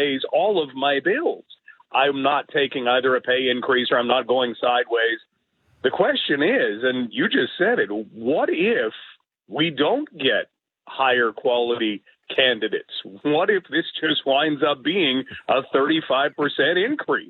pays all of my bills. I'm not taking either a pay increase or I'm not going sideways. The question is, and you just said it, what if we don't get higher quality candidates? What if this just winds up being a 35% increase?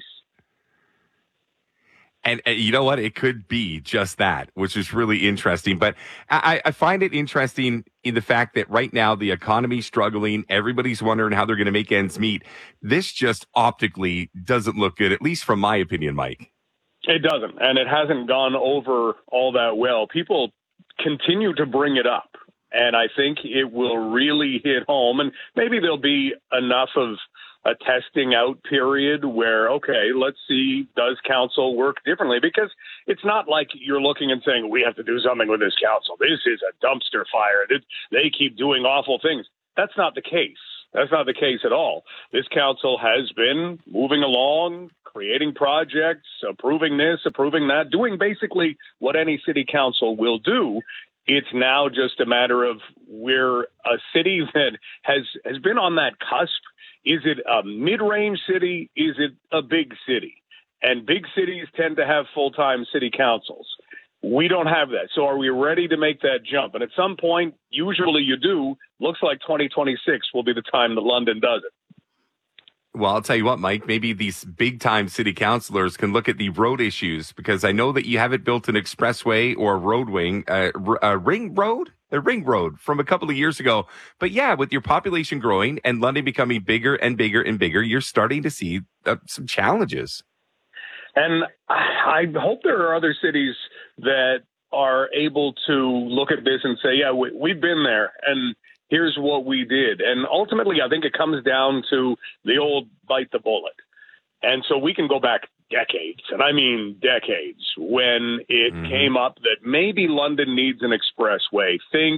And you know what? It could be just that, which is really interesting. But I find it interesting in the fact that right now the economy's struggling. Everybody's wondering how they're going to make ends meet. This just optically doesn't look good, at least from my opinion, Mike. It doesn't, and it hasn't gone over all that well. People continue to bring it up, and I think it will really hit home, and maybe there'll be enough of a testing out period where, okay, let's see, does council work differently? Because it's not like you're looking and saying, we have to do something with this council. This is a dumpster fire. They keep doing awful things. That's not the case. That's not the case at all. This council has been moving along, creating projects, approving this, approving that, doing basically what any city council will do. It's now just a matter of we're a city that has been on that cusp. Is it a mid-range city? Is it a big city? And big cities tend to have full-time city councils. We don't have that. So are we ready to make that jump? And at some point, usually you do. Looks like 2026 will be the time that London does it. Well, I'll tell you what, Mike, maybe these big-time city councilors can look at the road issues, because I know that you haven't built an expressway or a road wing, a ring road from a couple of years ago. But yeah, with your population growing and London becoming bigger and bigger and bigger, you're starting to see some challenges. And I hope there are other cities that are able to look at this and say, yeah, we've been there, and here's what we did. And ultimately, I think it comes down to the old bite the bullet. And so we can go back decades, and I mean decades, when it came up that maybe London needs an expressway. Think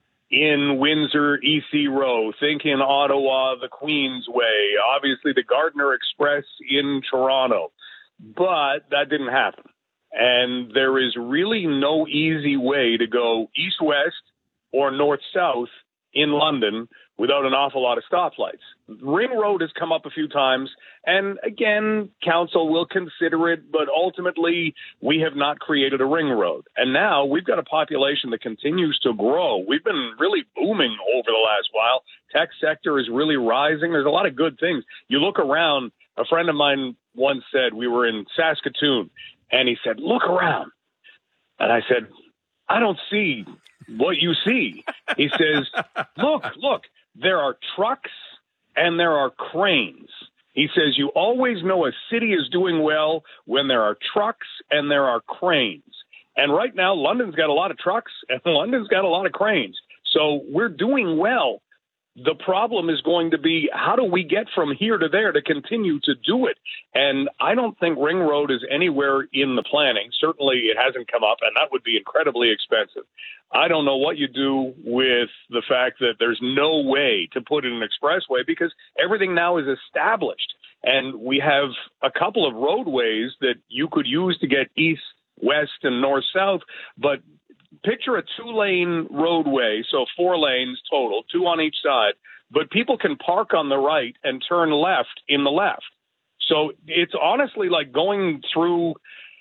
in Windsor, EC Row. Think in Ottawa, the Queensway. Obviously, the Gardiner Express in Toronto. But that didn't happen. And there is really no easy way to go east-west or north-south in London without an awful lot of stoplights. Ring Road has come up a few times, and again, council will consider it, but ultimately we have not created a ring road. And now we've got a population that continues to grow. We've been really booming over the last while. Tech sector is really rising. There's a lot of good things. You look around, a friend of mine once said, we were in Saskatoon, and he said, look around. And I said, I don't see what you see. He says, look, there are trucks and there are cranes. He says, you always know a city is doing well when there are trucks and there are cranes. And right now, London's got a lot of trucks and London's got a lot of cranes. So we're doing well. The problem is going to be, how do we get from here to there to continue to do it? And I don't think Ring Road is anywhere in the planning. Certainly it hasn't come up, and that would be incredibly expensive. I don't know what you do with the fact that there's no way to put in an expressway, because everything now is established. And we have a couple of roadways that you could use to get east, west, and north-south, but picture a 2-lane roadway, so 4 lanes total, 2 on each side, but people can park on the right and turn left in the left. So it's honestly like going through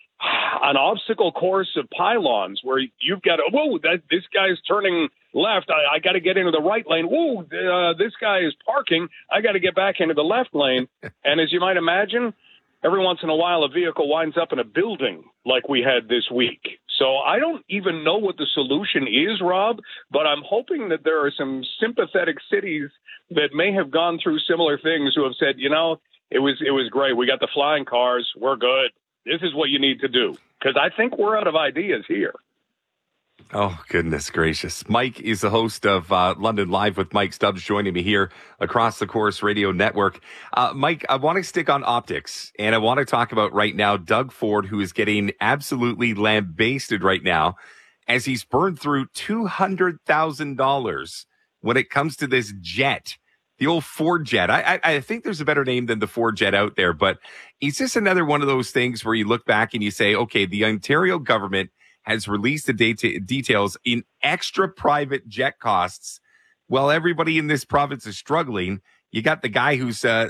an obstacle course of pylons where you've got to, this guy's turning left. I got to get into the right lane. This guy is parking. I got to get back into the left lane. And as you might imagine, every once in a while, a vehicle winds up in a building like we had this week. So I don't even know what the solution is, Rob, but I'm hoping that there are some sympathetic cities that may have gone through similar things who have said, it was great. We got the flying cars. We're good. This is what you need to do. Because I think we're out of ideas here. Oh, goodness gracious. Mike is the host of London Live with Mike Stubbs, joining me here across the Corus Radio Network. Mike, I want to stick on optics, and I want to talk about right now Doug Ford, who is getting absolutely lambasted right now as he's burned through $200,000 when it comes to this jet, the old Ford jet. I think there's a better name than the Ford jet out there, but is this another one of those things where you look back and you say, okay, the Ontario government has released the details in extra private jet costs while everybody in this province is struggling. You got the guy who's